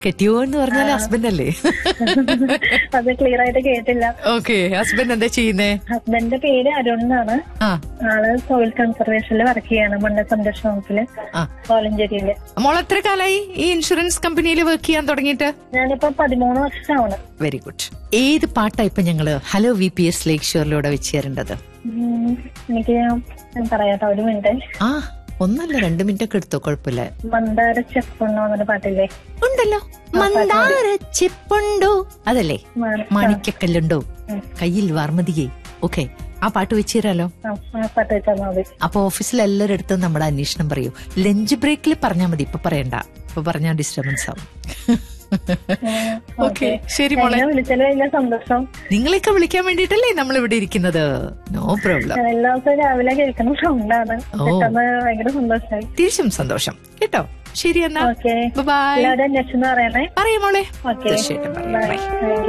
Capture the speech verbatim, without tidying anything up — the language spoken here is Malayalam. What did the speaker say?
കെട്ടിയോ എന്ന് പറഞ്ഞാൽ ഹസ്ബൻഡ് അല്ലേ? അത് ക്ലിയർ ആയിട്ട് കേട്ടില്ല. ഓക്കെ, ഹസ്ബൻഡ് എന്താ ചെയ്യുന്നേ? ഹസ്ബൻഡിന്റെ പേര് അരുൺ എന്നാണ്. ആ, ആള് സോയിൽ കൺസർവേഷനിൽ വർക്ക് ചെയ്യാണ്, മണ്ണ് സംരക്ഷണ വകുപ്പില് കോലഞ്ചേരിയില്. മോൾ എത്ര കാലായി ഈ ഇൻഷുറൻസ് കമ്പനിയിൽ വർക്ക് ചെയ്യാൻ തുടങ്ങിയിട്ട്? ഞാനിപ്പോ പതിമൂന്ന് വർഷമാണ്. Very good. ഏത് പാട്ടാ ഇപ്പൊ ഞങ്ങള് ഹലോ വി പി എസ് ലേക്ക് ഷോറിലൂടെ വെച്ച് തരേണ്ടത്? എനിക്ക് ഞാൻ പറയാട്ടോ, ഒരു മിനിറ്റ്. ആ, ഒന്നല്ല രണ്ട് മിനിറ്റ് ഒക്കെ എടുത്തോ, കുഴപ്പമില്ല. മന്ദാര ചെപ്പുണ്ടോ എന്നൊരു പാട്ടില്ലേ? ഉണ്ടല്ലോ, മന്ദാര ചെപ്പുണ്ടോ, അതല്ലേ? മാണിക്കക്കല്ലുണ്ടോ കയ്യിൽ വാർമതിയെ. ഓക്കെ, ആ പാട്ട് വെച്ച് തരാലോ. പാട്ട് വെച്ചാൽ മതി. അപ്പൊ ഓഫീസിൽ എല്ലാവരുടെ അടുത്തും നമ്മുടെ അന്വേഷണം പറയൂ. ലഞ്ച് ബ്രേക്കിൽ പറഞ്ഞാൽ മതി, ഇപ്പൊ പറയണ്ട. ഇപ്പൊ പറഞ്ഞാൽ ഡിസ്റ്റർബൻസ് ആവും. ഓക്കെ, ശരി മോളെ. സന്തോഷം. നിങ്ങളെയൊക്കെ വിളിക്കാൻ വേണ്ടിട്ടല്ലേ നമ്മൾ ഇവിടെ ഇരിക്കുന്നത്. No problem. എല്ലാ ദിവസവും രാവിലെ കേൾക്കുന്ന സൗണ്ടാണ്. ഭയങ്കര സന്തോഷമായി. തിരിച്ചും സന്തോഷം കേട്ടോ. ശരി എന്നാ, ബൈ. അന്വേഷണം പറയണേ. പറയും മോളെ, തീർച്ചയായിട്ടും പറയും. ബൈ.